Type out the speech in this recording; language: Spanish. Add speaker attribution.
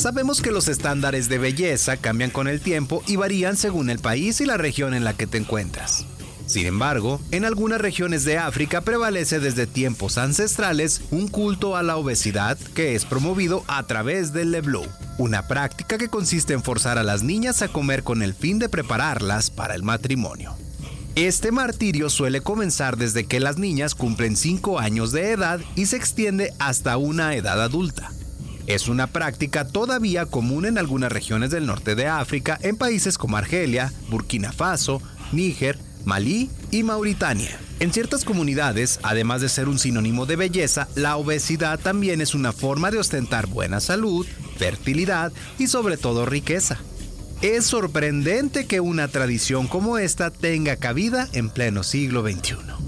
Speaker 1: Sabemos que los estándares de belleza cambian con el tiempo y varían según el país y la región en la que te encuentras. Sin embargo, en algunas regiones de África prevalece desde tiempos ancestrales un culto a la obesidad que es promovido a través del leblow, una práctica que consiste en forzar a las niñas a comer con el fin de prepararlas para el matrimonio. Este martirio suele comenzar desde que las niñas cumplen 5 años de edad y se extiende hasta una edad adulta. Es una práctica todavía común en algunas regiones del norte de África, en países como Argelia, Burkina Faso, Níger, Malí y Mauritania. En ciertas comunidades, además de ser un sinónimo de belleza, la obesidad también es una forma de ostentar buena salud, fertilidad y sobre todo riqueza. Es sorprendente que una tradición como esta tenga cabida en pleno siglo XXI.